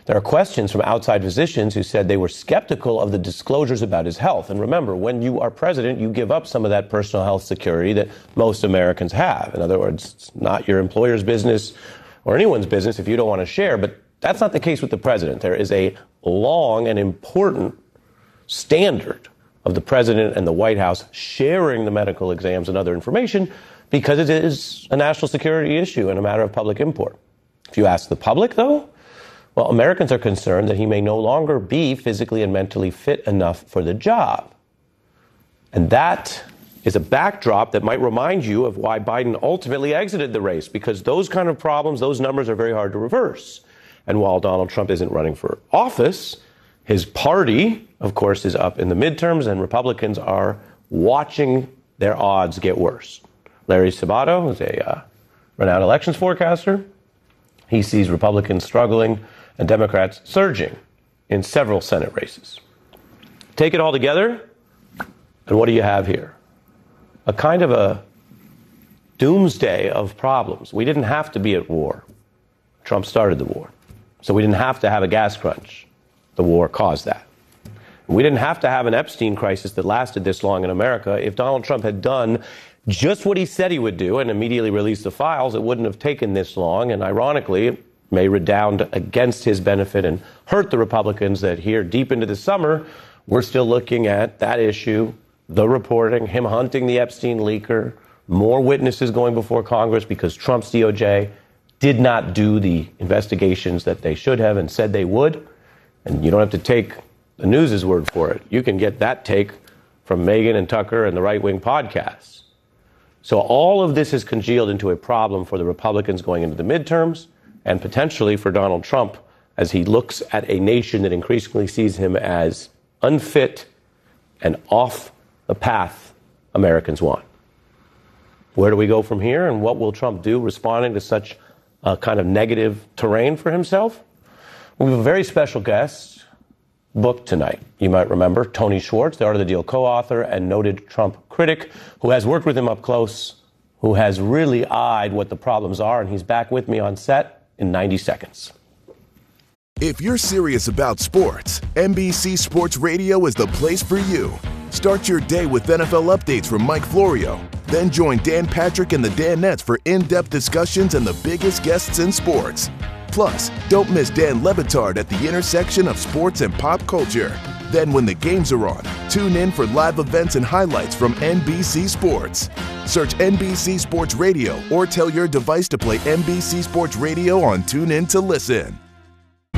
There are questions from outside physicians who said they were skeptical of the disclosures about his health. And remember, when you are president, you give up some of that personal health security that most Americans have. In other words, it's not your employer's business or anyone's business if you don't want to share. But that's not the case with the president. There is a long and important standard of the president and the White House sharing the medical exams and other information because it is a national security issue and a matter of public import. If you ask the public, though, well, Americans are concerned that he may no longer be physically and mentally fit enough for the job. And that is a backdrop that might remind you of why Biden ultimately exited the race, because those kind of problems, those numbers are very hard to reverse. And while Donald Trump isn't running for office, his party, of course, is up in the midterms, and Republicans are watching their odds get worse. Larry Sabato is a renowned elections forecaster. He sees Republicans struggling and Democrats surging in several Senate races. Take it all together, and what do you have here? A kind of a doomsday of problems. We didn't have to be at war. Trump started the war. So we didn't have to have a gas crunch. The war caused that. We didn't have to have an Epstein crisis that lasted this long in America. If Donald Trump had done just what he said he would do and immediately released the files, it wouldn't have taken this long. And ironically, it may redound against his benefit and hurt the Republicans that here deep into the summer, we're still looking at that issue, the reporting, him hunting the Epstein leaker, more witnesses going before Congress because Trump's DOJ did not do the investigations that they should have and said they would. And you don't have to take the news's word for it. You can get that take from Megyn and Tucker and the right-wing podcasts. So all of this has congealed into a problem for the Republicans going into the midterms and potentially for Donald Trump as he looks at a nation that increasingly sees him as unfit and off the path Americans want. Where do we go from here, and what will Trump do responding to such a kind of negative terrain for himself? We have a very special guest booked tonight. You might remember Tony Schwartz, the Art of the Deal co-author and noted Trump critic, who has worked with him up close, who has really eyed what the problems are, and he's back with me on set in 90 seconds. If you're serious about sports, NBC Sports Radio is the place for you. Start your day with NFL updates from Mike Florio. Then join Dan Patrick and the Danettes for in-depth discussions and the biggest guests in sports. Plus, don't miss Dan Le Batard at the intersection of sports and pop culture. Then when the games are on, tune in for live events and highlights from NBC Sports. Search NBC Sports Radio or tell your device to play NBC Sports Radio on TuneIn to listen.